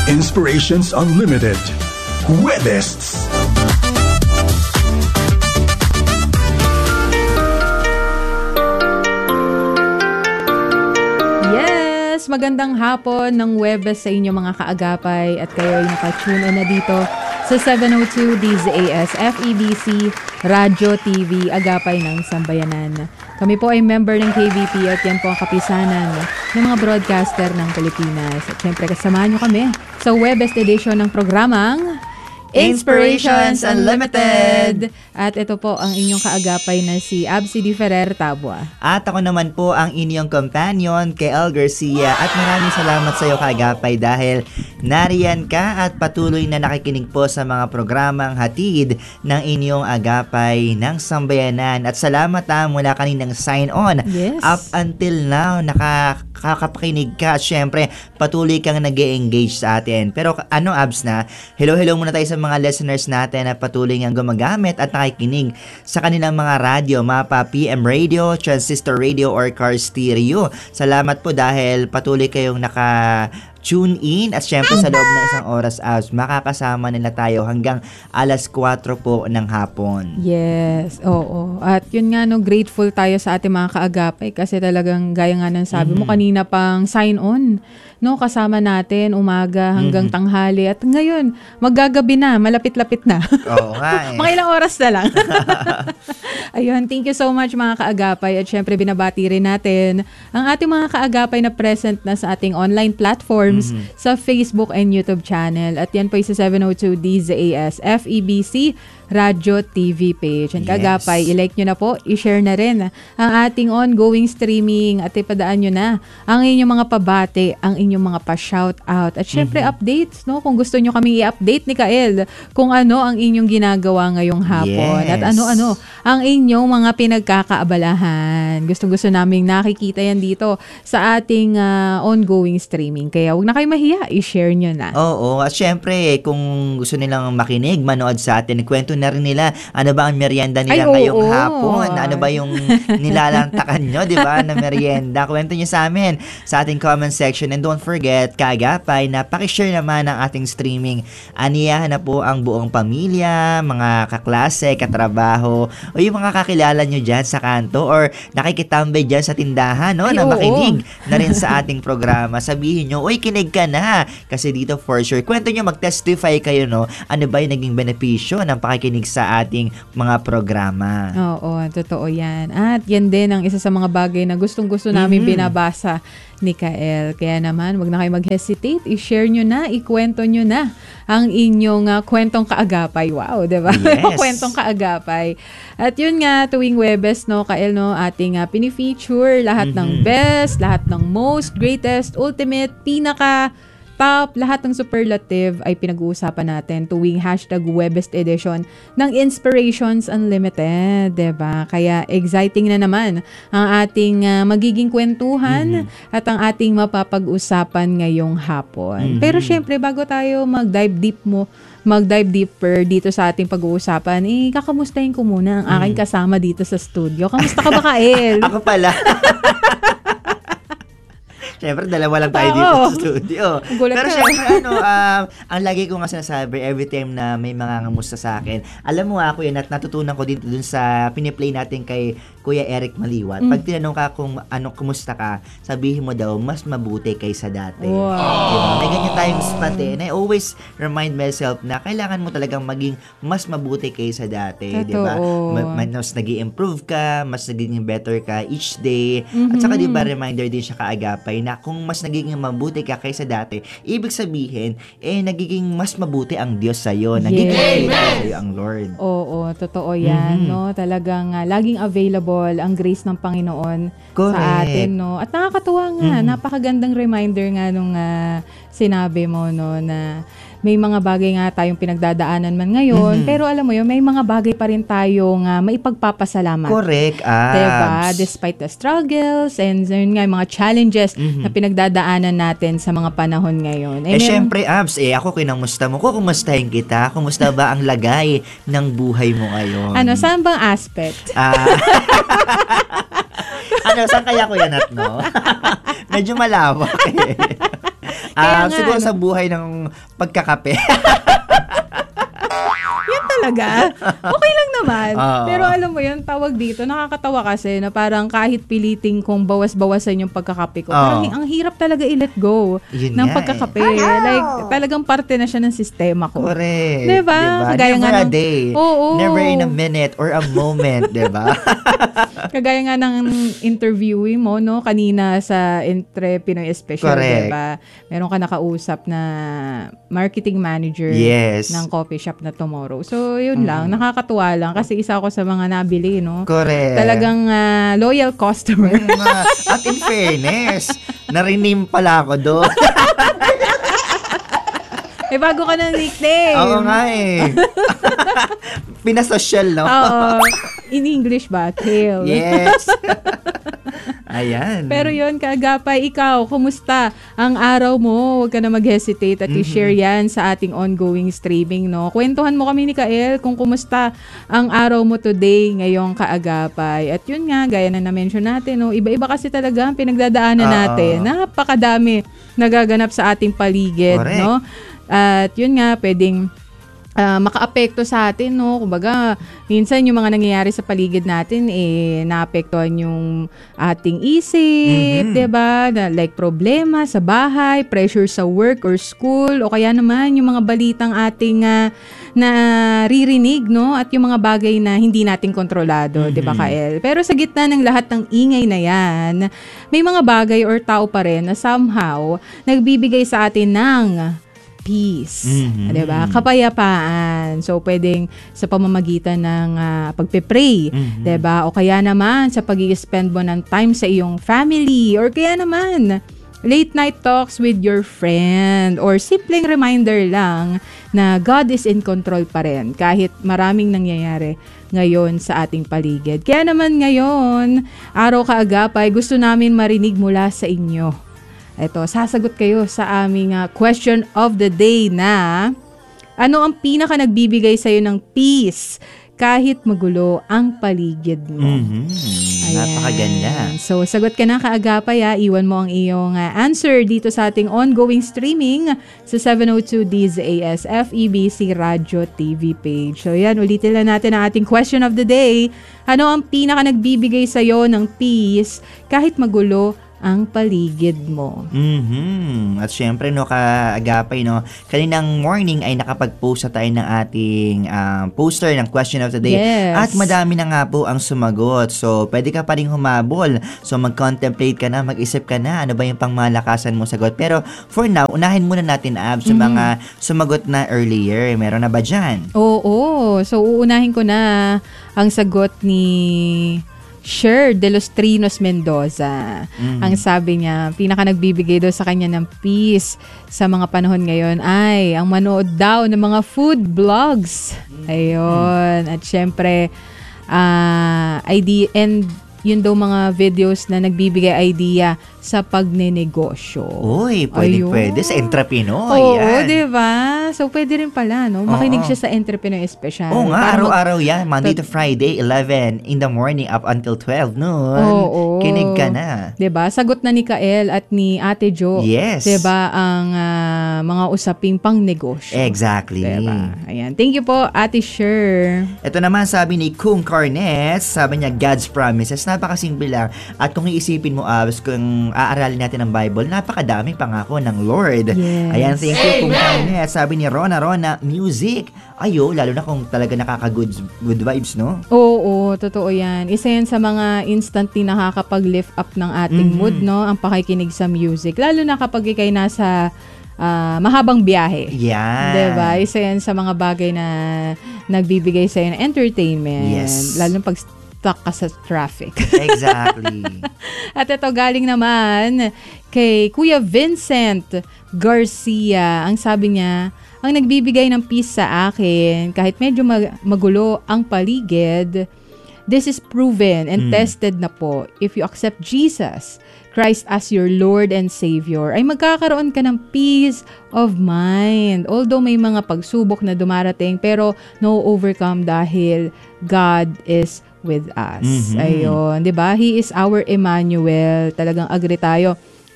Inspirations Unlimited. Huwebes. Yes, magandang hapon ng Huwebes sa inyo mga kaagapay at kayo ay nakatune na dito sa 702 DZAS FEBC Radyo TV Agapay ng Sambayanan. Kami po ay member ng KBP at yan po ang kapisanan ng mga broadcaster ng Pilipinas. At syempre kasamahan nyo kami sa Huwebes edition ng programang Inspirations Unlimited. At ito po ang inyong kaagapay na si Absi Di Ferrer Tabua. At ako naman po ang inyong companion, Kael Garcia. At maraming salamat sa iyo kaagapay dahil nariyan ka at patuloy na nakikinig po sa mga programang hatid ng inyong agapay ng sambayanan. At salamat mula kaninang sign on. Yes. Up until now, nakakapakinig ka. At syempre, patuloy kang nag-e-engage sa atin. Pero Abs na, hello muna tayo sa mga listeners natin na patuloy ngang gumagamit at nakikinig sa kanilang mga radyo, mapa PM radio, transistor radio, or car stereo. Salamat po dahil patuloy kayong tune in at syempre sa loob ng isang oras makakasama nila tayo hanggang alas 4 po ng hapon. Yes, oo. At yun nga grateful tayo sa ating mga kaagapay kasi talagang gaya nga ng sabi mo kanina pang sign on. Kasama natin umaga hanggang tanghali at ngayon maggagabi na, malapit-lapit na. Oo nga Mga ilang oras na lang. Ayun, thank you so much mga kaagapay at syempre binabati rin natin ang ating mga kaagapay na present na sa ating online platforms sa Facebook and YouTube channel. At yan po sa 702 DZAS FEBC Radyo TV page. And kaagapay, i-like nyo na po, i-share na rin ang ating ongoing streaming at ipadaan nyo na ang inyong mga pabate, ang inyong mga pa-shoutout. At syempre updates, kung gusto nyo kaming i-update ni Kael kung ano ang inyong ginagawa ngayong hapon. Yes. At ano-ano ang inyong mga pinagkakaabalahan. Gustong-gusto naming nakikita yan dito sa ating ongoing streaming. Kaya huwag na kayo mahiya, i-share nyo na. Oo, at syempre kung gusto nilang makinig, manood sa atin, kwento na rin nila ano ba ang merienda nila ngayong hapon, ano ba yung nilalantakan nyo, di ba, na merienda. Kwento nyo sa amin sa ating comment section. And don't forget, kaagapay, na pakishare naman ang ating streaming. Aniyahan na po ang buong pamilya, mga kaklase, katrabaho, o yung mga kakilala nyo dyan sa kanto or nakikitambay dyan sa tindahan, na makinig na rin sa ating programa. Sabihin nyo, uy, kinig ka na. Kasi dito for sure, kwento nyo, mag-testify kayo, ano ba yung naging benepisyo ng pakikinig sa ating mga programa. Oo, totoo yan. At yan din ang isa sa mga bagay na gustong-gusto namin binabasa ni Kael. Kaya naman, wag na kayo mag-hesitate. I-share nyo na, ikwento nyo na ang inyong kwentong kaagapay. Wow, diba? Yes. Kwentong kaagapay. At yun nga, tuwing Huwebes, Kael, ating pinifeature lahat ng best, lahat ng most, greatest, ultimate, pinaka, top, lahat ng superlative ay pinag-uusapan natin tuwing #Huwebes edition ng Inspirations Unlimited, diba? Kaya exciting na naman ang ating magiging kwentuhan at ang ating mapapag-usapan ngayong hapon. Pero syempre, bago tayo mag-dive deeper dito sa ating pag-uusapan, kakamustahin ko muna ang aking kasama dito sa studio. Kamusta ka ba, Kael? Ako pala. Siyempre, dalawa lang tayo dito sa studio. Pero siyempre, ang lagi ko nga sinasabi, every time na may mga ngamusta sa akin, alam mo ako yan at natutunan ko dito dun sa piniplay natin kay Kuya Eric Maliwat. Pag tinanong ka kung kumusta ka, sabihin mo daw, mas mabuti kaysa dati. Wow. Diba? May ganyan tayong spot and I always remind myself na kailangan mo talagang maging mas mabuti kaysa dati. Diba? Mas nag-i-improve ka, mas nagiging better ka each day. At saka diba, reminder din siya kaagapay na kung mas nagiging mabuti ka kaysa dati, ibig sabihin, nagiging mas mabuti ang Diyos sa'yo. Nagiging mabuti sa'yo ang Lord. Oo, totoo yan. Talagang laging available ang grace ng Panginoon sa atin. At nakakatuwa nga, napakagandang reminder nga nung sinabi mo na may mga bagay nga tayong pinagdadaanan man ngayon, pero alam mo yun, may mga bagay pa rin tayong maipagpapasalamat. Correct, diba? Despite the struggles and yun nga, mga challenges na pinagdadaanan natin sa mga panahon ngayon. Syempre, Abs, ako kinamusta mo? Kumustahin kita? Kumusta ba ang lagay ng buhay mo ngayon? Saan bang aspect? Saan kaya ko yan at no? Medyo malawak Kaya nga, siguro sa buhay ng pagkakape. yan talaga. Okay lang naman. Oo. Pero alam mo yun, tawag dito, nakakatawa kasi na parang kahit piliting kong bawas-bawasan yung pagkakape ko, parang ang hirap talaga i-let go Yun ng nga pagkakape. Like, talagang parte na siya ng sistema ko. Correct. Diba? Kagaya Never nga a day. Oo. Never in a minute or a moment, diba? Kagaya nga ng interviewee mo, no? Kanina sa Entre Pinoy Special, Correct. diba? Meron ka nakausap na marketing manager Yes. ng coffee shop na Tomorrow. So, yun lang. Nakakatuwa lang kasi isa ako sa mga nabili, no? Correct. Talagang loyal customer. At in fairness, narinim pala ako doon. Bago ka ng nickname. Oo nga eh. Pinasosyal, no? Oo. In English ba? Tail. Yes. Ayan. Pero yun, kaagapay, ikaw, kumusta ang araw mo? Huwag ka na mag-hesitate at i-share yan sa ating ongoing streaming, no? Kwentuhan mo kami ni Kael kung kumusta ang araw mo today ngayong kaagapay. At yun nga, gaya na na-mention natin, no? Iba-iba kasi talaga ang pinagdadaanan natin. Napakadami nagaganap sa ating paligid, Correct. no? At yun nga, pwedeng makaapekto sa atin, no? Kumbaga, minsan yung mga nangyayari sa paligid natin, naapektuhan yung ating isip, diba? Like problema sa bahay, pressure sa work or school, o kaya naman yung mga balitang ating naririnig, no? At yung mga bagay na hindi natin kontrolado, diba, Kael? Pero sa gitna ng lahat ng ingay na yan, may mga bagay or tao pa rin na somehow nagbibigay sa atin ng peace, 'di ba? Kapayapaan. So pwedeng sa pamamagitan ng pagpe-pray, 'di ba? O kaya naman sa pag-i-spend mo ng time sa iyong family, or kaya naman late night talks with your friend, or simpleng reminder lang na God is in control pa rin kahit maraming nangyayari ngayon sa ating paligid. Kaya naman ngayon, araw kaagapay, gusto namin marinig mula sa inyo. Ito, sasagot kayo sa aming question of the day na ano ang pinaka nagbibigay sa'yo ng peace kahit magulo ang paligid mo? Napakaganda. So, sagot ka na kaagapay. Iwan mo ang iyong answer dito sa ating ongoing streaming sa 702 DZAS FEBC Radio TV page. So, yan. Ulitin lang natin ang ating question of the day. Ano ang pinaka nagbibigay sa'yo ng peace kahit magulo ang paligid mo? At syempre, no, kaagapay, no, kaninang morning ay nakapag-post na tayo ng ating poster ng question of the day. Yes. At madami na nga po ang sumagot. So, pwede ka pa rin humabol. So, mag-contemplate ka na, mag-isip ka na, ano ba yung pangmalakasan mo sagot. Pero, for now, unahin muna natin, Ab, sa mga sumagot na earlier. Meron na ba dyan? Oo. So, uunahin ko na ang sagot ni Sher de los Trinos Mendoza. Ang sabi niya, pinaka nagbibigay daw sa kanya ng peace sa mga panahon ngayon ay ang manood daw ng mga food vlogs. Ayun. At syempre, idea, and yun daw mga videos na nagbibigay idea sa pagnenegosyo. Uy, pwede sa Entrepinoy. Oo, yan. diba? So, pwede rin pala, no? Makinig siya sa Entrepinoy Special. Oo nga, Para araw-araw yan. Monday to Friday, 11 in the morning up until 12 noon. Oo. Kinig ka na. Diba? Sagot na ni Kael at ni Ate Jo. Yes. Diba? Ang mga usaping pang negosyo. Exactly. Diba? Ayan. Thank you po, Ate Sher. Ito naman sabi ni Kung Carnes, sabi niya, God's promises. Napakasimple lang. At kung iisipin mo, Abs, kung aaralin natin ang Bible, napakadaming pangako ng Lord. Yes. Ayan, thank you, Kung Carnes. Sabi ni Rona, music. Ayo, lalo na kung talaga nakaka-good vibes, no? Oo, totoo yan. Isa yan sa mga instantly nakakapag-lift up ng ating mood, no? Ang pakikinig sa music. Lalo na kapag ikay nasa mahabang biyahe. Yan. Diba? Isa yan sa mga bagay na nagbibigay sa'yo ng entertainment. Yes. Lalo pag stuck ka sa traffic. Exactly. At ito galing naman kay Kuya Vincent Garcia. Ang sabi niya, ang nagbibigay ng peace sa akin, kahit medyo magulo ang paligid, this is proven and tested na po. If you accept Jesus Christ as your Lord and Savior, ay magkakaroon ka ng peace of mind. Although may mga pagsubok na dumarating, pero no overcome dahil God is with us. Ayun, 'di ba? He is our Emmanuel. Talagang agree tayo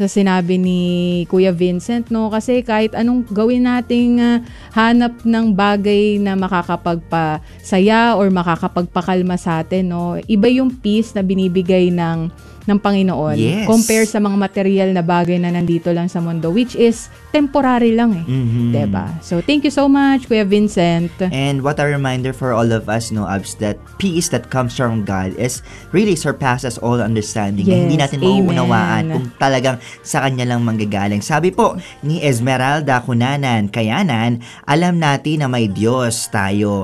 sa sinabi ni Kuya Vincent, no? Kasi kahit anong gawin nating hanap ng bagay na makakapagpasaya or makakapagpakalma sa atin, no? Iba yung peace na binibigay ng Panginoon. Yes. Compare sa mga material na bagay na nandito lang sa mundo, which is temporary lang eh. Diba? So, thank you so much, Kuya Vincent. And what a reminder for all of us, no, Abs, that peace that comes from God is really surpasses all understanding. Yes, Na hindi natin amen. mauunawaan kung talagang sa Kanya lang manggagaling. Sabi po ni Esmeralda Cunanan Kayanan, alam natin na may Diyos tayo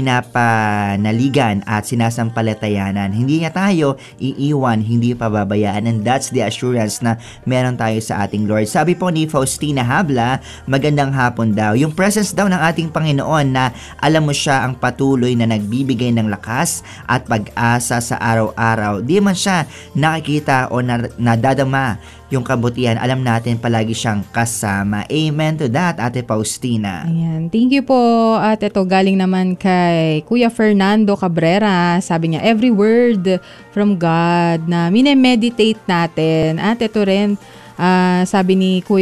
pinapanaligan at sinasampalatayanan. Hindi niya tayo iiwan, hindi pababayaan, and that's the assurance na meron tayo sa ating Lord. Sabi po ni Faustina Habla, magandang hapon daw. Yung presence daw ng ating Panginoon na alam mo siya ang patuloy na nagbibigay ng lakas at pag-asa sa araw-araw. Di man siya nakikita o nadadama yung kabutihan, alam natin palagi siyang kasama. Amen to that, Ate Faustina. Ayan. Thank you po. At ito, galing naman kay Kuya Fernando Cabrera. Sabi niya, every word from God na minemeditate natin. At ito rin, sabi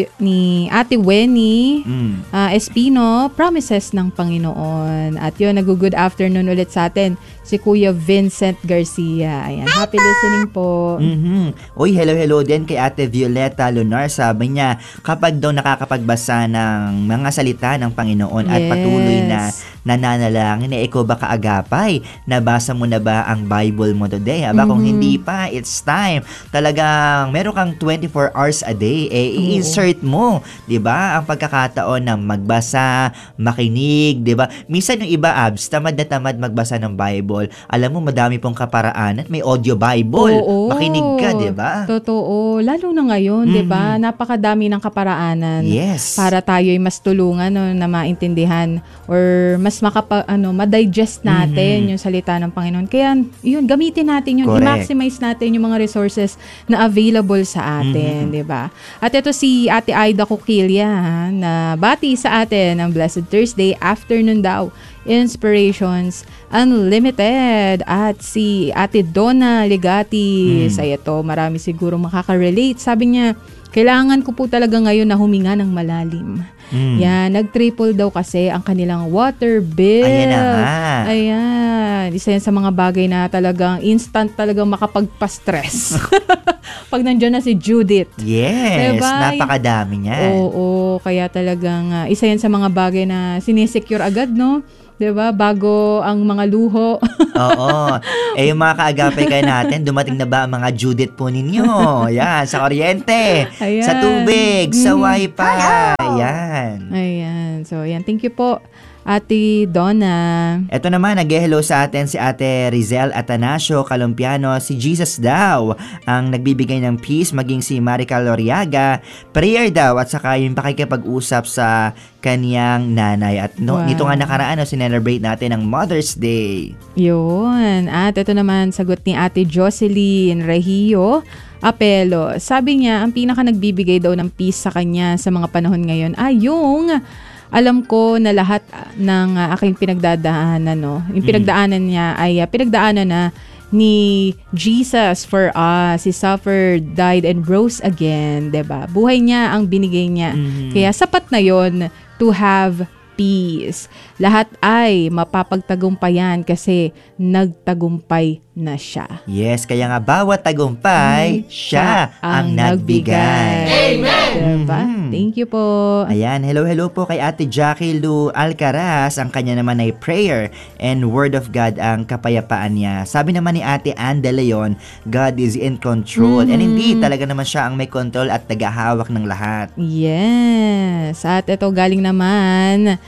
ni Ate Wenny Espino, promises ng Panginoon. At yun, nag-good afternoon ulit sa atin si Kuya Vincent Garcia. Ayan, happy listening po. Uy, hello din kay Ate Violeta Lunar. Sabi niya, kapag daw nakakapagbasa ng mga salita ng Panginoon at patuloy na nananalangin, ikaw ba kaagapay? Nabasa mo na ba ang Bible mo today? Aba, kung hindi pa, it's time. Talagang meron kang 24 hours a day. I-insert mo, di ba? Ang pagkakataon na magbasa, makinig, di ba? Minsan yung iba, Abs, tamad na tamad magbasa ng Bible. Alam mo, madami pong kaparaan at may audio Bible. Oo. Makinig ka, di ba? Totoo. Lalo na ngayon, di ba? Napakadami ng kaparaanan. Yes. Para tayo'y mas tulungan, no, na maintindihan or mas ma-digest natin yung salita ng Panginoon. Kaya, yun, gamitin natin yun. Correct. I-maximize natin yung mga resources na available sa atin, di ba? At ito si Ate Aida Coquilla, na bati sa atin ng Blessed Thursday afternoon daw. Inspirations Unlimited. At si Ate Donna Legati, sa ito, marami siguro makaka-relate. Sabi niya, kailangan ko po talaga ngayon na huminga ng malalim. Yan, nag-triple daw kasi ang kanilang water bill. Ayan na nga. Ayan, isa yan sa mga bagay na talagang instant talagang makapagpa-stress. Pag nandiyan na si Judith. Yes, diba? napakadami niyan. Oo, kaya talagang isa yan sa mga bagay na sinesecure agad, no? 'Di ba? Bago ang mga luho. Oo. Yung mga kaagapay kayo natin, dumating na ba ang mga Judith po ninyo? Yan, sa kuryente, Ayan. sa tubig, sa wifi. Yan. Ayan. So, ayan. Thank you po, Ate Donna. Ito naman, nag-hello sa atin si Ate Rizel Atanasio Calumpiano. Si Jesus daw ang nagbibigay ng peace, maging si Marica Loriaga. Prayer daw at saka yung pakikipag-usap sa kaniyang nanay. At nito nga nakaraan, sinelebrate natin ang Mother's Day. Yun. At ito naman, sagot ni Ate Jocelyn Regio Apelo. Sabi niya, ang pinaka nagbibigay daw ng peace sa kanya sa mga panahon ngayon ay yung alam ko na lahat ng aking pinagdadaanan, no? Yung pinagdaanan niya ay pinagdaanan na ni Jesus for us. He suffered, died, and rose again, 'di ba? Buhay niya ang binigay niya. Kaya sapat na 'yon to have peace. Lahat ay mapapagtagumpayan kasi nagtagumpay na siya. Yes, kaya nga bawat tagumpay, siya ang nagbigay. Amen! Diba? Thank you po. Ayan, hello po kay Ate Jackie Lu Alcaraz. Ang kanya naman ay prayer and word of God ang kapayapaan niya. Sabi naman ni Ate Ann De Leon, God is in control. And indeed, talaga naman siya ang may control at tagahawak ng lahat. Yes. At ito galing naman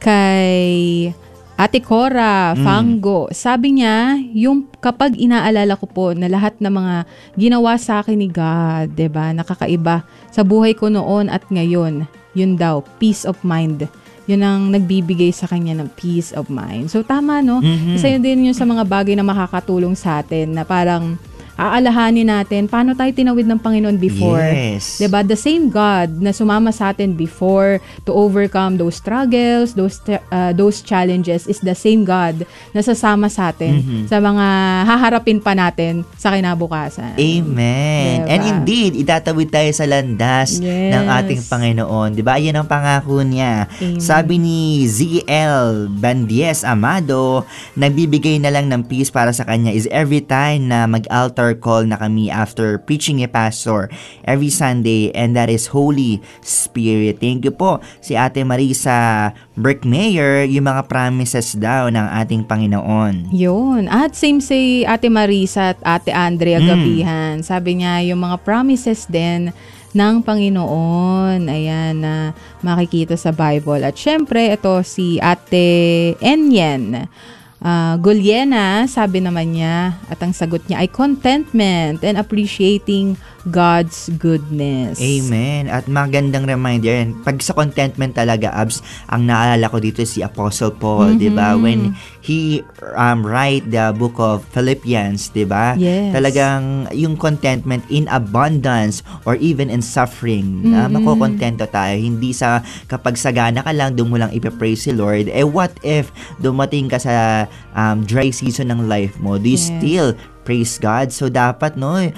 kay Ate Cora Fango. Sabi niya, yung kapag inaalala ko po na lahat ng mga ginawa sa akin ni God, 'di ba? Nakakaiba sa buhay ko noon at ngayon. Yun daw, peace of mind. Yun ang nagbibigay sa kanya ng peace of mind. So tama, no? Isa yun din yun sa mga bagay na makakatulong sa atin na parang aalahanin natin paano tayo tinawid ng Panginoon before. Yes. 'Di ba? The same God na sumama sa atin before to overcome those struggles, those challenges is the same God na sasama sa atin sa mga haharapin pa natin sa kinabukasan. Amen. Diba? And indeed, itatawid tayo sa landas ng ating Panginoon. Diba? Yan ang pangako niya. Amen. Sabi ni Z.L. Bandies Amado, nagbibigay na lang ng peace para sa kanya is every time na mag-altar call na kami after preaching a pastor every Sunday, and that is Holy Spirit. Thank you po si Ate Marisa Brickmayer, yung mga promises daw ng ating Panginoon. Yun. At same say Ate Marisa at Ate Andrea Gabihan. Sabi niya, yung mga promises din ng Panginoon. Ayan, na makikita sa Bible. At syempre, ito si Ate Enyen Guliena, sabi naman niya, at ang sagot niya ay contentment and appreciating God's goodness. Amen. At magandang reminder yan. Pag sa contentment talaga, Abs, ang naalala ko dito si Apostle Paul, di ba? When he write the book of Philippians, di ba? Yes. Talagang yung contentment in abundance or even in suffering, na makokontento tayo. Hindi sa kapag sagana ka lang, doon mo lang ipapraise si Lord. Eh what if dumating ka sa dry season ng life mo? Do you still praise God? So dapat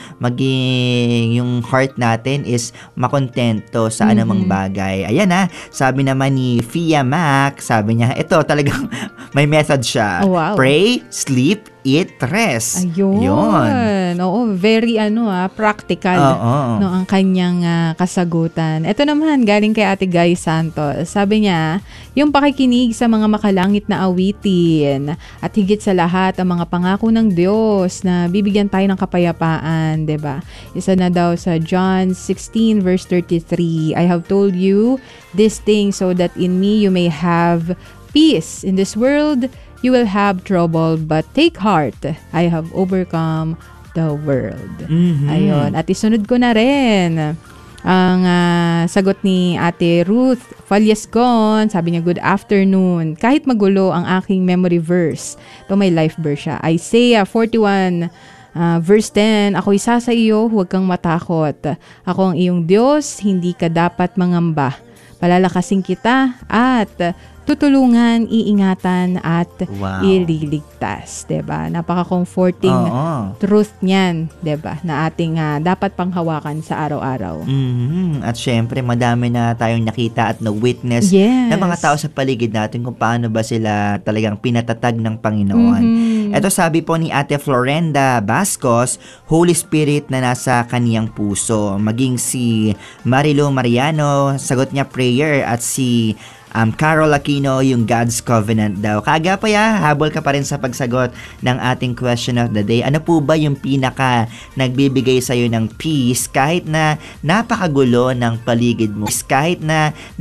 maging yung heart natin is makontento sa anumang bagay. Ayan sabi naman ni Fia Mac, sabi niya, ito talagang may method siya. Oh, wow. Pray, sleep, eat, rest. Ayun. Yun. Oo, very practical ang kanyang kasagutan. Ito naman galing kay Ate Guy Santos. Sabi niya, yung pakikinig sa mga makalangit na awitin at higit sa lahat ang mga pangako ng Diyos na bibigyan tayo ng kapayapaan, 'di ba? Isa na daw sa John 16 verse 33. I have told you this thing so that in me you may have peace. In this world you will have trouble, but take heart. I have overcome the world. Ayun. At isunod ko na rin ang sagot ni Ate Ruth Falyesgon. Sabi niya, good afternoon. Kahit magulo ang aking memory verse, ito may life verse siya. Isaiah 41 verse 10, ako'y isa sa iyo, huwag kang matakot. Ako ang iyong Diyos, hindi ka dapat mangamba. Palalakasin kita at tutulungan, iingatan at ililigtas, 'di ba? Napaka-comforting truth niyan, 'di ba? Na ating dapat panghawakan sa araw-araw. At syempre, madami na tayong nakita at na-witness ng mga tao sa paligid natin kung paano ba sila talagang pinatatag ng Panginoon. Ito sabi po ni Ate Florenda Bascos, Holy Spirit na nasa kaniyang puso. Maging si Marilo Mariano, sagot niya prayer, at si Carol Aquino, yung God's Covenant daw. Kagapaya, habol ka pa rin sa pagsagot ng ating question of the day. Ano po ba yung pinaka nagbibigay sa'yo ng peace kahit na napakagulo ng paligid mo? Kahit na